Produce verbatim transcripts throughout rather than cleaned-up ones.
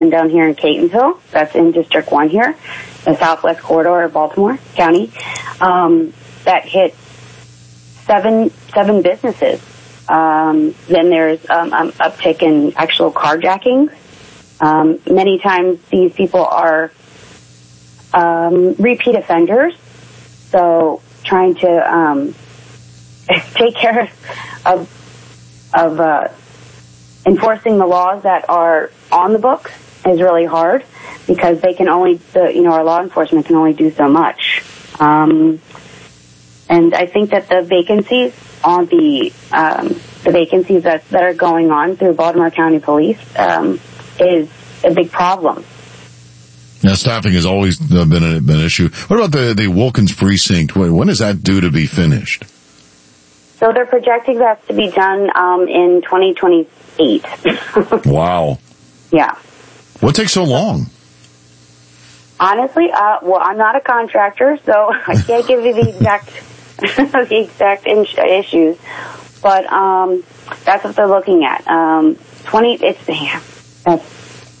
down here in Catonsville. That's in District one here, the Southwest Corridor of Baltimore County. Um, that hit seven seven businesses. Um, then there's um, um, uptick in actual carjackings. Um, many times these people are um, repeat offenders, so trying to um, take care of of uh, enforcing the laws that are on the books is really hard, because they can only, the, you know, our law enforcement can only do so much. Um, and I think that the vacancies on the um, the vacancies that that are going on through Baltimore County Police um, is a big problem. Now, staffing has always been, a, been an issue. What about the, the Wilkins precinct? When is that due to be finished? So they're projecting that to be done um, in twenty twenty-eight. Wow. Yeah. What takes so long? Honestly, uh, well, I'm not a contractor, so I can't give you the exact the exact in- issues. But um, that's what they're looking at. Um, twenty. It's yeah, that's.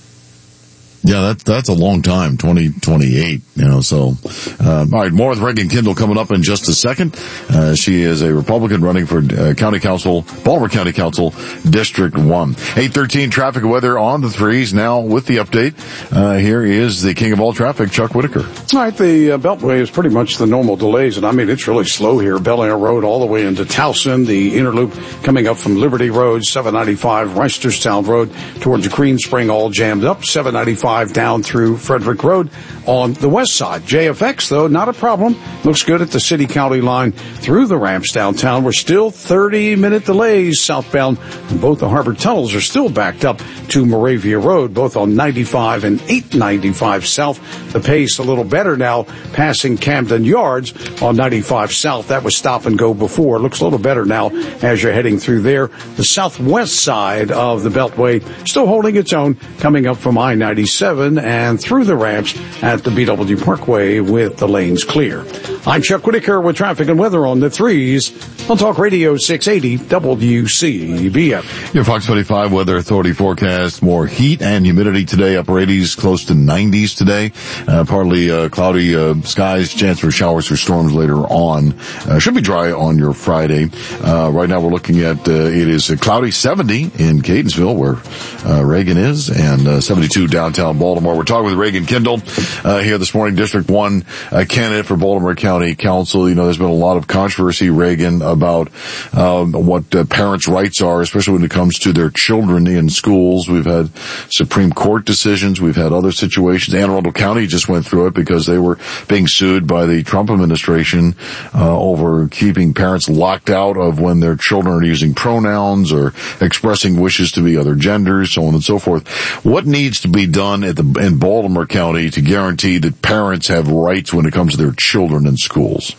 Yeah, that's, that's a long time, twenty twenty-eight, you know, so, um, all right, more with Reagan Kendall coming up in just a second. Uh, she is a Republican running for uh, County Council, Baltimore County Council, District one. eight thirteen traffic weather on the threes. Now with the update, uh, here is the king of all traffic, Chuck Whitaker. All right, the uh, Beltway is pretty much the normal delays, and I mean, it's really slow here. Bel Air Road all the way into Towson, the inner loop coming up from Liberty Road, seven ninety-five, Reisterstown Road towards Green Spring, all jammed up, seven ninety-five down through Frederick Road on the west side. J F X, though, not a problem. Looks good at the city-county line through the ramps downtown. We're still thirty-minute delays southbound. Both the harbor tunnels are still backed up to Moravia Road, both on ninety-five and eight ninety-five south. The pace a little better now, passing Camden Yards on ninety-five south. That was stop and go before. Looks a little better now as you're heading through there. The southwest side of the Beltway still holding its own, coming up from I ninety-seven and through the ramps at the B W Parkway with the lanes clear. I'm Chuck Whitaker with traffic and weather on the threes on Talk Radio six eighty W C B F. Your Fox twenty-five Weather Authority forecast: more heat and humidity today, upper eighties, close to nineties today. Uh, partly uh, cloudy uh, skies, chance for showers or storms later on. Uh, should be dry on your Friday. Uh, right now we're looking at, uh, it is a cloudy seventy in Catonsville, where uh, Reagan is, and uh, seventy-two downtown Baltimore. We're talking with Reagan Kendall uh, here this morning, District one uh, candidate for Baltimore County Council. You know, there's been a lot of controversy, Reagan, about um, what uh, parents' rights are, especially when it comes to their children in schools. We've had Supreme Court decisions. We've had other situations. Anne Arundel County just went through it because they were being sued by the Trump administration uh, over keeping parents locked out of when their children are using pronouns or expressing wishes to be other genders, so on and so forth. What needs to be done at the in Baltimore County to guarantee that parents have rights when it comes to their children in schools?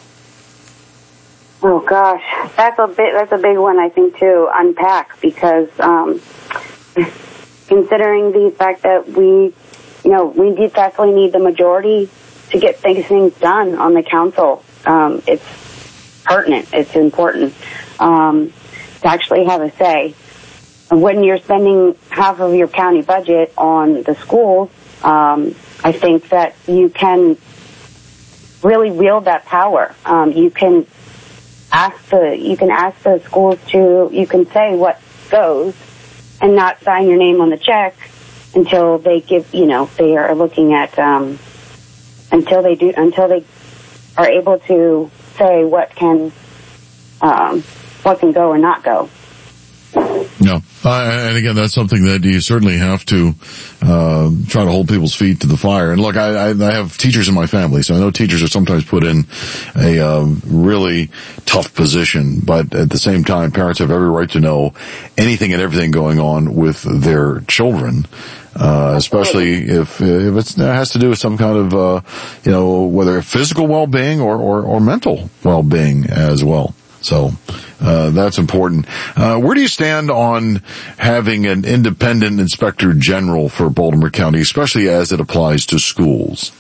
Oh gosh, that's a bit, that's a big one, I think, to unpack, because um, considering the fact that we, you know, we definitely need the majority to get things, things done on the council. Um, it's pertinent, it's important um, to actually have a say. When you're spending half of your county budget on the schools, um, I think that you can really wield that power. Um, you can ask the you can ask the schools to you can say what goes, and not sign your name on the check until they give you know they are looking at um, until they do until they are able to say what can um, what can go or not go. No. Uh, and again, that's something that you certainly have to uh, try to hold people's feet to the fire. And look, I, I, I have teachers in my family, so I know teachers are sometimes put in a um, really tough position. But at the same time, parents have every right to know anything and everything going on with their children. Uh, especially if, if it's, it has to do with some kind of, uh, you know, whether physical well-being or, or, or mental well-being as well. So, uh, that's important. Uh, where do you stand on having an independent inspector general for Baltimore County, especially as it applies to schools?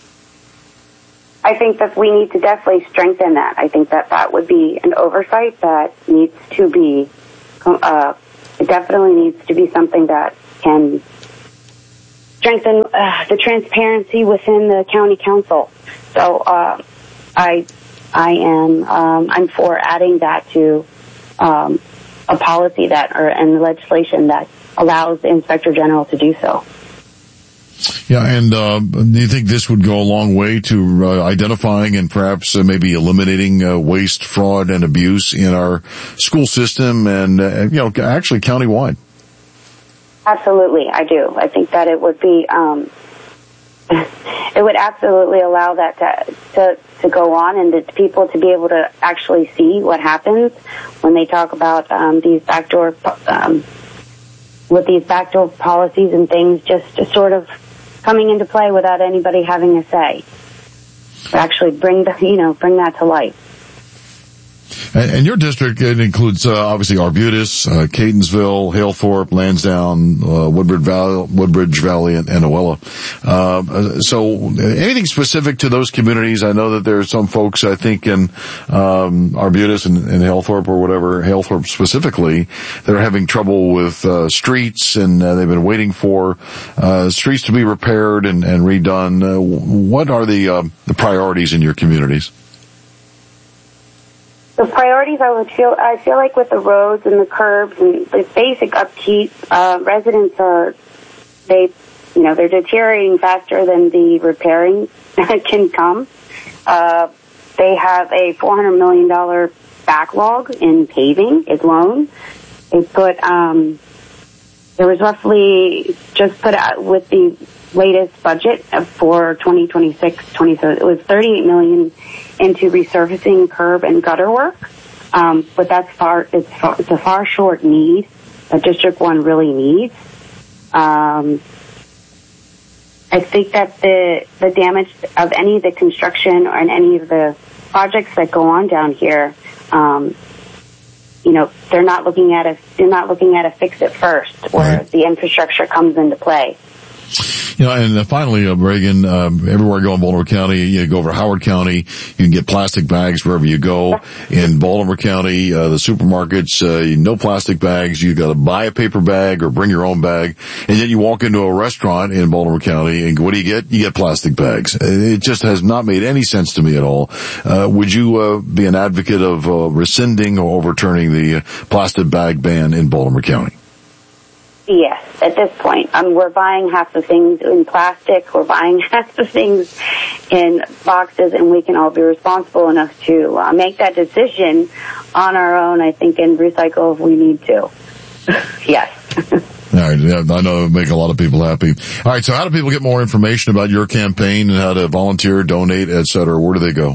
I think that we need to definitely strengthen that. I think that that would be an oversight that needs to be, uh, it definitely needs to be something that can strengthen uh, the transparency within the county council. So uh, I I am um, I'm for adding that to um, a policy that or and legislation that allows the Inspector General to do so. Yeah, and uh, do you think this would go a long way to uh, identifying and perhaps uh, maybe eliminating uh, waste, fraud, and abuse in our school system and, uh, you know, actually countywide? Absolutely, I do. I think that it would be, um, it would absolutely allow that to, to, to go on and the people to be able to actually see what happens when they talk about um, these backdoor, um, with these backdoor policies and things just to sort of coming into play without anybody having a say. But actually bring the, you know, bring that to light. And, and your district, it includes, uh, obviously Arbutus, uh, Catonsville, Halethorpe, Lansdowne, uh, Woodbridge Valley, Woodbridge Valley, and, and Oella. Uh, so anything specific to those communities? I know that there are some folks, I think, in, um, Arbutus and, and Halethorpe or whatever, Halethorpe specifically, that are having trouble with, uh, streets and, uh, they've been waiting for, uh, streets to be repaired and, and redone. Uh, what are the, uh, the priorities in your communities? The priorities I would feel, I feel like with the roads and the curbs and the basic upkeep, uh, residents are, they, you know, they're deteriorating faster than the repairing can come. Uh, they have a four hundred million dollars backlog in paving alone. They put, um, there was roughly just put out with the latest budget for twenty twenty-six, twenty-seven, it was thirty-eight million dollars into resurfacing curb and gutter work. Um, but that's far, it's far, it's a far short need that District one really needs. Um, I think that the, the damage of any of the construction or in any of the projects that go on down here, um, you know, they're not looking at a, they're not looking at a fix it first where right. the infrastructure comes into play. You know, and finally, uh, Reagan, um, everywhere I go in Baltimore County, you go over to Howard County, you can get plastic bags wherever you go. In Baltimore County, uh, the supermarkets, uh, no plastic bags. You gotta buy a paper bag or bring your own bag. And yet you walk into a restaurant in Baltimore County and what do you get? You get plastic bags. It just has not made any sense to me at all. Uh, would you, uh, be an advocate of, uh, rescinding or overturning the uh, plastic bag ban in Baltimore County? Yes, at this point. Um, we're buying half the things in plastic, we're buying half the things in boxes, and we can all be responsible enough to uh, make that decision on our own, I think, and recycle if we need to. Yes. All right, I know it would make a lot of people happy. All right, so how do people get more information about your campaign and how to volunteer, donate, et cetera? Where do they go?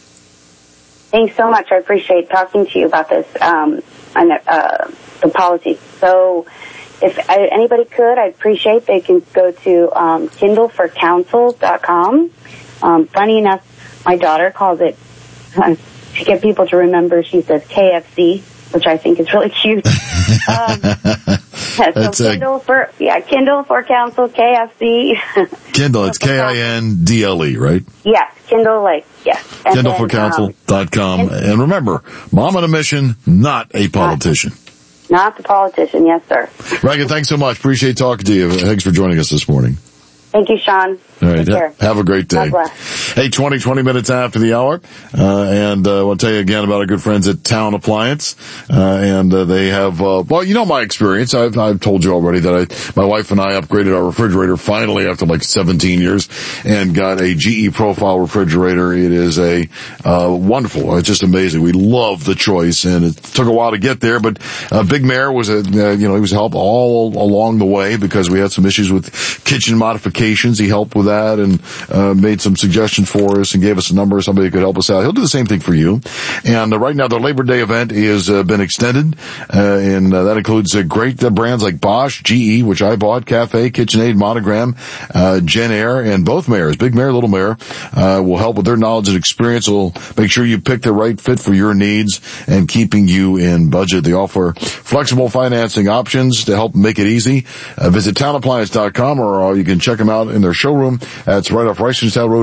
Thanks so much. I appreciate talking to you about this, um, and, uh, the policy. So, if I, anybody could, I'd appreciate they can go to um, kindle for council dot com. Um, funny enough, my daughter calls it, uh, to get people to remember, she says K F C, which I think is really cute. um, yeah, so Kindle for, yeah, Kindle for Council, K F C. Kindle, it's K I N D L E, right? Yes, Kindle, like, yes. kindle for council dot com. Um, and, and remember, mom on a mission, not a politician. Not, not the politician, yes, sir. Reagan, thanks so much. Appreciate talking to you. Thanks for joining us this morning. Thank you, Sean. All right. Ha- have a great day. Hey, twenty, twenty minutes after the hour. Uh, and, uh, I'll tell you again about our good friends at Town Appliance. Uh, and, uh, they have, uh, well, you know my experience. I've, I've told you already that I, my wife and I upgraded our refrigerator finally after like seventeen years and got a G E Profile refrigerator. It is a, uh, wonderful. It's just amazing. We love the choice and it took a while to get there, but, uh, Big Mare was a, uh, you know, he was help all along the way because we had some issues with kitchen modifications. He helped with that and uh, made some suggestions for us and gave us a number of somebody who could help us out. He'll do the same thing for you. And uh, right now, the Labor Day event has uh, been extended, uh, and uh, that includes uh, great uh, brands like Bosch, G E, which I bought, Cafe, KitchenAid, Monogram, uh, Genair, and both Mares, Big Mare, Little Mare, uh, will help with their knowledge and experience. Will make sure you pick the right fit for your needs and keeping you in budget. They offer flexible financing options to help make it easy. Uh, visit town appliance dot com or uh, you can check them out in their showroom. That's right off Ricestown Road in Owings Mills.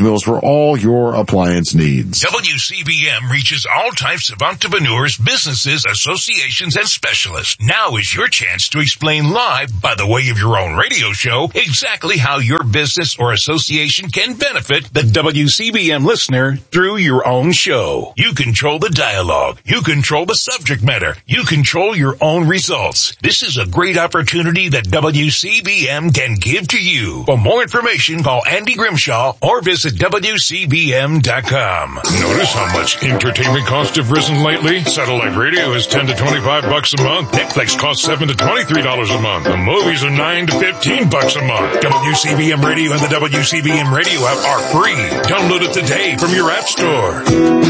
Mills for all your appliance needs. W C B M reaches all types of entrepreneurs, businesses, associations, and specialists. Now is your chance to explain live, by the way of your own radio show, exactly how your business or association can benefit the W C B M listener through your own show. You control the dialogue. You control the subject matter. You control your own results. This is a great opportunity that W C B M can give to you. For more information, call Andy Grimshaw or visit W C B M dot com. Notice how much entertainment costs have risen lately? Satellite radio is ten to twenty-five bucks a month. Netflix costs seven to twenty-three dollars a month. The movies are nine to fifteen bucks a month. W C B M Radio and the W C B M Radio app are free. Download it today from your app store.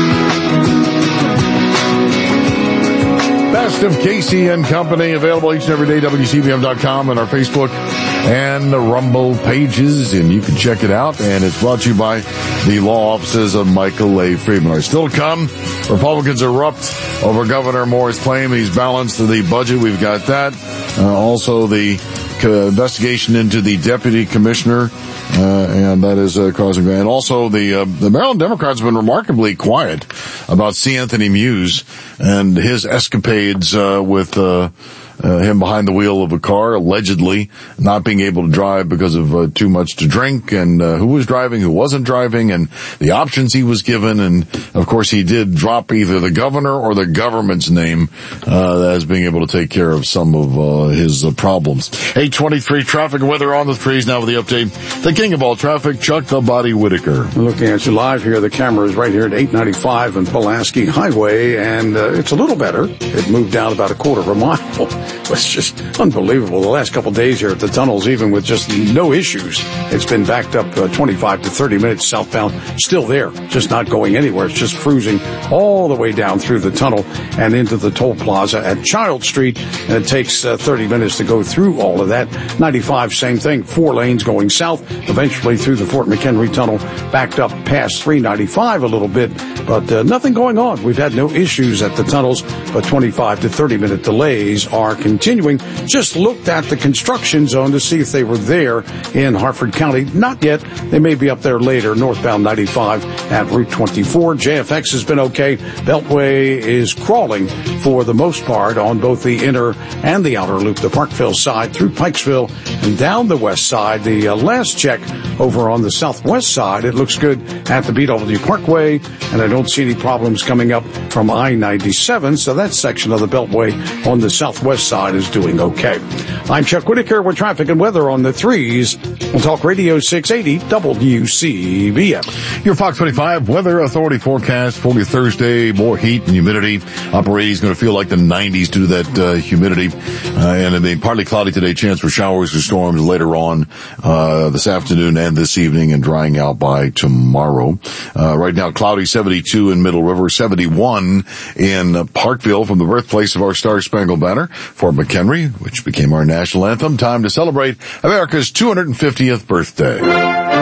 Best of Casey and Company, available each and every day, W C B M dot com and our Facebook and the Rumble pages, and you can check it out. And it's brought to you by the law offices of Michael A. Friedman. Are still to come. Republicans erupt over Governor Moore's claim he's balanced the budget. We've got that. Uh, also the investigation into the deputy commissioner, uh, and that is uh, causing, and also the uh, the Maryland Democrats have been remarkably quiet about C. Anthony Muse and his escapades uh, with uh, uh, him behind the wheel of a car, allegedly not being able to drive because of uh, too much to drink, and uh, who was driving, who wasn't driving, and the options he was given. And of course he did drop either the governor or the government's name uh, as being able to take care of some of uh, his uh, problems. eight twenty-three traffic and weather on the threes now with the update. The king of all traffic, Chuck the Body Whitaker. Looking at you live here, the camera is right here at eight ninety-five and Pulaski Highway, and uh, it's a little better. It moved down about a quarter of a mile. It's just unbelievable. The last couple of days here at the tunnels, even with just no issues, it's been backed up uh, twenty-five to thirty minutes southbound. Still there, just not going anywhere. It's just cruising all the way down through the tunnel and into the toll plaza at Child Street, and it takes uh, thirty minutes to go through all of that. ninety-five, same thing, four lanes going south, eventually through the Fort McHenry Tunnel, backed up past three ninety-five a little bit, but uh, nothing going on. We've had no issues at the tunnels, but twenty-five to thirty minute delays are continuing. Just looked at the construction zone to see if they were there in Harford County. Not yet. They may be up there later, northbound ninety-five at Route twenty-four. J F X has been okay. Beltway is crawling for the most part on both the inner and the outer loop, the Parkville side through Pikesville and down the west side. The uh, last check over on the southwest side, it looks good at the B W Parkway, and I don't see any problems coming up from I ninety-seven, so that section of the Beltway on the southwest side is doing okay. I'm Chuck Whitaker with traffic and weather on the threes. We'll talk Radio six eighty W C B M. Your Fox twenty-five Weather Authority forecast for your Thursday. More heat and humidity. Upper eighties, going to feel like the nineties due to that uh, humidity. Uh, and it'll be partly cloudy today. Chance for showers or storms later on uh, this afternoon and this evening, and drying out by tomorrow. Uh, right now, cloudy, seventy-two in Middle River, seventy-one in Parkville, from the birthplace of our Star Spangled Banner, Fort McHenry, which became our national anthem. Time to celebrate America's two hundred fiftieth birthday.